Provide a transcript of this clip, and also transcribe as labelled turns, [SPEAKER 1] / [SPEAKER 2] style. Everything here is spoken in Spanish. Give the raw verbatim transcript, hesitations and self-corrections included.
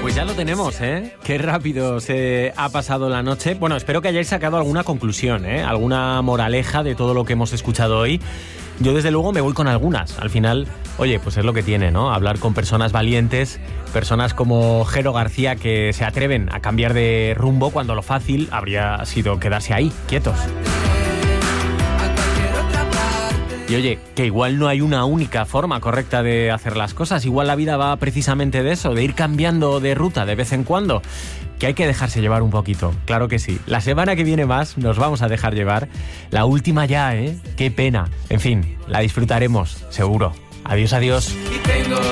[SPEAKER 1] Pues ya lo tenemos, ¿eh? Qué rápido se ha pasado la noche. Bueno, espero que hayáis sacado alguna conclusión, ¿eh? Alguna moraleja de todo lo que hemos escuchado hoy. Yo, desde luego, me voy con algunas. Al final, oye, pues es lo que tiene, ¿no? Hablar con personas valientes, personas como Jero García, que se atreven a cambiar de rumbo cuando lo fácil habría sido quedarse ahí, quietos. Y oye, que igual no hay una única forma correcta de hacer las cosas. Igual la vida va precisamente de eso, de ir cambiando de ruta de vez en cuando. Que hay que dejarse llevar un poquito, claro que sí. La semana que viene más nos vamos a dejar llevar. La última ya, ¿eh? Qué pena. En fin, la disfrutaremos, seguro. Adiós, adiós.